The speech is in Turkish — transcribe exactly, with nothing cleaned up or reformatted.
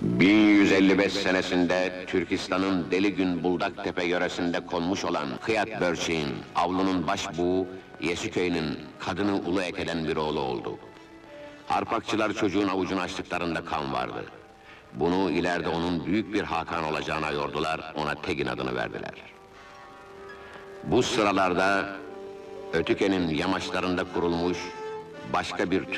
bin yüz elli beş senesinde Türkistan'ın Deligün Buldaktepe yöresinde konmuş olan Hıyat Börçeğin, avlunun başbuğu Yeşiköy'ün kadını Ulu Eke'den bir oğlu oldu. Harpakçılar çocuğun avucunu açtıklarında kan vardı. Bunu ileride onun büyük bir Hakan olacağına yordular, ona Tegin adını verdiler. Bu sıralarda Ötüke'nin yamaçlarında kurulmuş başka bir